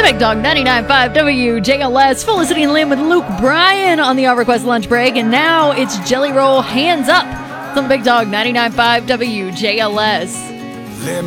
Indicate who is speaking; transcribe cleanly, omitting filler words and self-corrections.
Speaker 1: Big Dog 99.5 WJLS. Felicity and Lynn with Luke Bryan on the AllRequest lunch break. And now it's Jelly Roll Hands Up. It's on Big Dog 99.5 WJLS.